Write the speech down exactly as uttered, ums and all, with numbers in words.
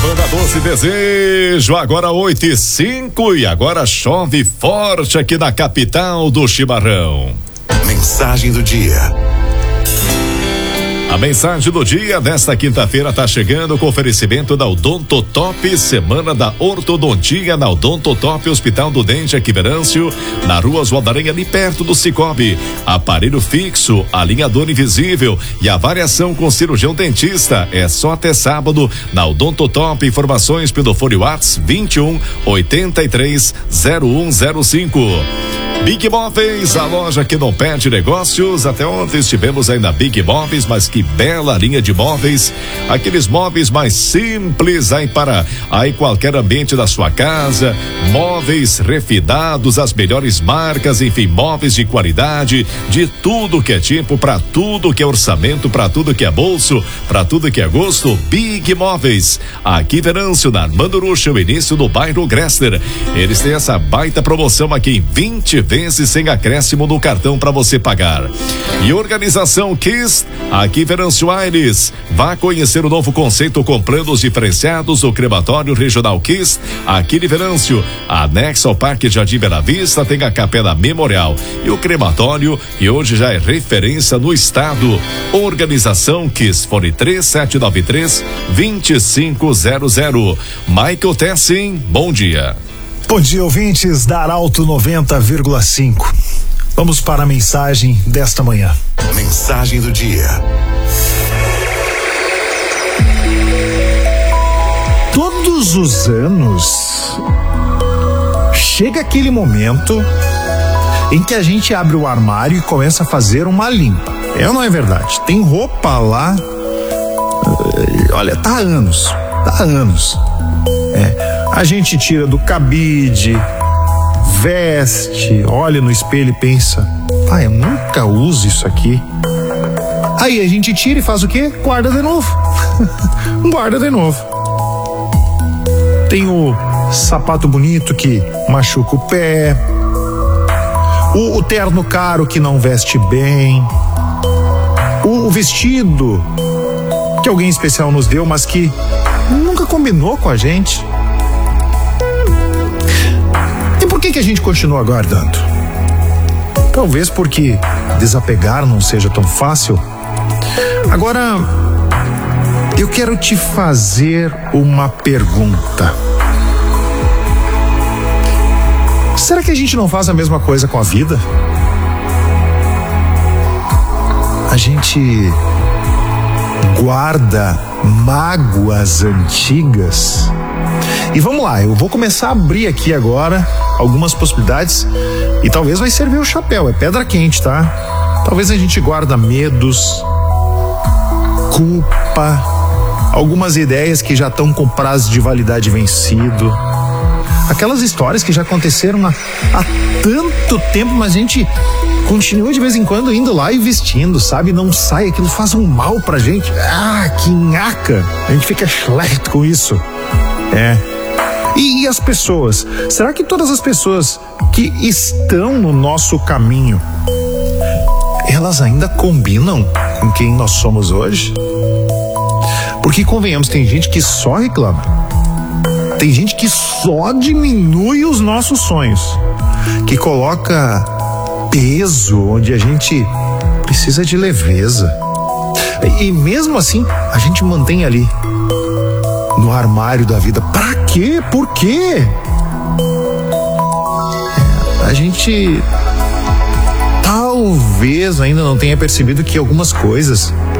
Banda Doce Desejo, agora oito e cinco e agora chove forte aqui na capital do chimarrão. Mensagem do dia. A mensagem do dia desta quinta-feira está chegando com oferecimento da Odontotop, Semana da Ortodontia na Odontotop, Hospital do Dente, aqui Venâncio, na Rua Oswaldo Aranha, ali perto do Cicobi. Aparelho fixo, alinhador invisível e a variação com cirurgião dentista. É só até sábado na Odontotop. Informações pelo fone WhatsApp vinte e um, oitenta e três, zero um zero cinco. Big Móveis, a loja que não perde negócios. Até ontem estivemos aí na Big Móveis, mas que bela linha de móveis, aqueles móveis mais simples aí para aí qualquer ambiente da sua casa, móveis refinados, as melhores marcas, enfim, móveis de qualidade, de tudo que é tipo, para tudo que é orçamento, para tudo que é bolso, para tudo que é gosto. Big Móveis, aqui Venâncio, na Armando Ruxa, o início do bairro Gressler. Eles têm essa baita promoção aqui em vinte vezes sem acréscimo no cartão para você pagar. E Organização Kiss, aqui Venâncio Aires. Vá conhecer o novo conceito com planos diferenciados do crematório regional Kiss, aqui de Venâncio. Anexo ao Parque Jardim Bela Vista tem a Capela Memorial e o crematório, e hoje já é referência no estado. Organização Kiss, fone três sete nove três, dois cinco zero zero. Michael Tessin, bom dia. Bom dia, ouvintes da Arauto noventa vírgula cinco. Vamos para a mensagem desta manhã. Mensagem do dia. Todos os anos chega aquele momento em que a gente abre o armário e começa a fazer uma limpa. É ou não é verdade? Tem roupa lá, olha, tá há anos, tá há anos. É, a gente tira do cabide, veste, olha no espelho e pensa, pai, eu nunca uso isso aqui. Aí a gente tira e faz o quê? Guarda de novo. Guarda de novo. Tem o sapato bonito que machuca o pé, o, o terno caro que não veste bem, o, o vestido que alguém especial nos deu, mas que nunca combinou com a gente. E por que que a gente continua guardando? Talvez porque desapegar não seja tão fácil. Agora, eu quero te fazer uma pergunta. Será que a gente não faz a mesma coisa com a vida? A gente guarda mágoas antigas. E vamos lá, eu vou começar a abrir aqui agora algumas possibilidades e talvez vai servir o chapéu, é pedra quente, tá? Talvez a gente guarda medos, culpa, algumas ideias que já estão com prazo de validade vencido, aquelas histórias que já aconteceram há, há tanto tempo, mas a gente continua de vez em quando indo lá e vestindo, sabe? Não sai, aquilo faz um mal pra gente. Ah, que nhaca! A gente fica schlecht com isso. É. E, e as pessoas? Será que todas as pessoas que estão no nosso caminho, elas ainda combinam com quem nós somos hoje? Porque, convenhamos, tem gente que só reclama. Tem gente que só diminui os nossos sonhos, que coloca peso onde a gente precisa de leveza. E mesmo assim, a gente mantém ali no armário da vida. Pra quê? Por quê? É, a gente talvez ainda não tenha percebido que algumas coisas